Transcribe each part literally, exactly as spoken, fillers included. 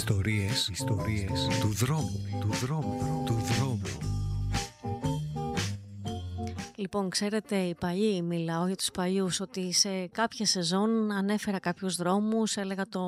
Ιστορίες, ιστορίες του δρόμου, του δρόμου, του δρόμου. Λοιπόν, ξέρετε, οι παλιοί, μιλάω για τους παλιούς, ότι σε κάποια σεζόν ανέφερα κάποιους δρόμους, έλεγα το,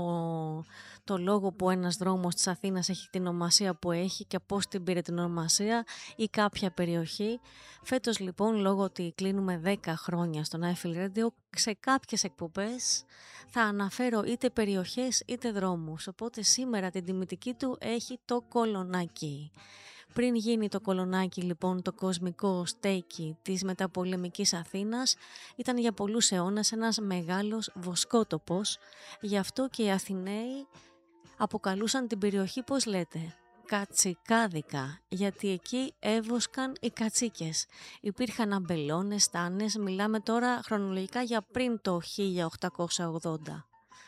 το λόγο που ένας δρόμος της Αθήνας έχει την ονομασία που έχει και πώς την πήρε την ονομασία ή κάποια περιοχή. Φέτος λοιπόν, λόγω ότι κλείνουμε δέκα χρόνια στον Άιφελ Radio, σε κάποιες εκπομπές θα αναφέρω είτε περιοχές είτε δρόμους, οπότε σήμερα την τιμητική του έχει το Κολονάκι. Πριν γίνει το Κολονάκι λοιπόν το κοσμικό στέκι της μεταπολεμικής Αθήνας, ήταν για πολλούς αιώνες ένας μεγάλος βοσκότοπος, γι' αυτό και οι Αθηναίοι αποκαλούσαν την περιοχή, πώς λέτε, κατσικάδικα, γιατί εκεί έβοσκαν οι κατσίκες. Υπήρχαν αμπελώνες, στάνες, μιλάμε τώρα χρονολογικά για πριν το χίλια οκτακόσια ογδόντα.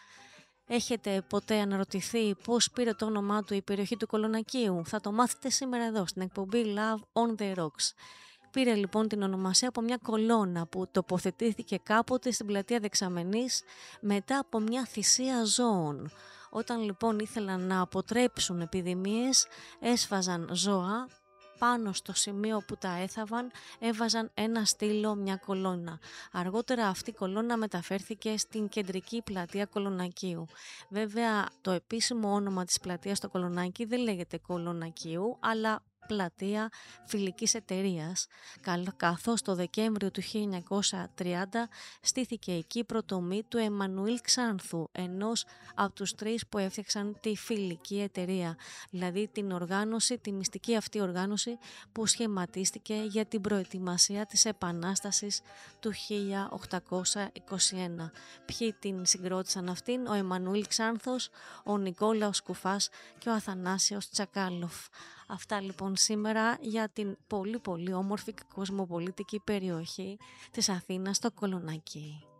Έχετε ποτέ αναρωτηθεί πώς πήρε το όνομά του η περιοχή του Κολονακίου? Θα το μάθετε σήμερα εδώ στην εκπομπή Love on the Rocks. Πήρε λοιπόν την ονομασία από μια κολόνα που τοποθετήθηκε κάποτε στην πλατεία Δεξαμενής μετά από μια θυσία ζώων. Όταν λοιπόν ήθελαν να αποτρέψουν επιδημίες, έσφαζαν ζώα πάνω στο σημείο που τα έθαβαν, έβαζαν ένα στήλο, μια κολόνα. Αργότερα αυτή η κολόνα μεταφέρθηκε στην κεντρική πλατεία Κολονακίου. Βέβαια το επίσημο όνομα της πλατείας στο Κολονάκι δεν λέγεται Κολονακίου, αλλά πλατεία φιλικής εταιρείας, καθώς το Δεκέμβριο του χίλια εννιακόσια τριάντα στήθηκε εκεί πρωτομή του Εμμανουήλ Ξάνθου, ενός από τους τρεις που έφτιαξαν τη φιλική εταιρεία, δηλαδή την οργάνωση, τη μυστική αυτή οργάνωση που σχηματίστηκε για την προετοιμασία της Επανάστασης του χίλια οκτακόσια είκοσι ένα. Ποιοι την συγκρότησαν αυτήν? Ο Εμμανουήλ Ξάνθος, ο Νικόλαος Κουφάς και ο Αθανάσιος Τσακάλοφ. Αυτά λοιπόν σήμερα για την πολύ πολύ όμορφη και κοσμοπολιτική περιοχή της Αθήνας, το Κολονάκι.